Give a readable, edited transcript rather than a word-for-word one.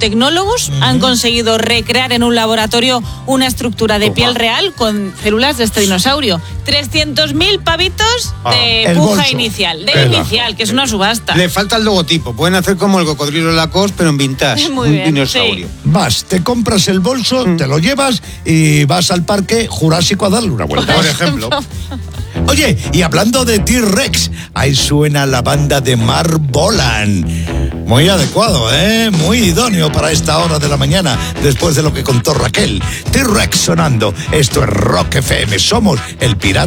biotecnólogos han conseguido recrear en un laboratorio una estructura de piel real con células de este dinosaurio. 300.000 pavitos de puja inicial. Que es una subasta. Le falta el logotipo. Pueden hacer como el cocodrilo Lacoste, pero en vintage. Muy bien, dinosaurio. sí. Vas, te compras el bolso, te lo llevas y vas al Parque Jurásico a darle una vuelta. Por ejemplo. Oye, y hablando de T-Rex, ahí suena la banda de Marbolan. Muy adecuado, ¿eh? Muy idóneo para esta hora de la mañana, después de lo que contó Raquel. T-Rex sonando. Esto es Rock FM. Somos el pirata.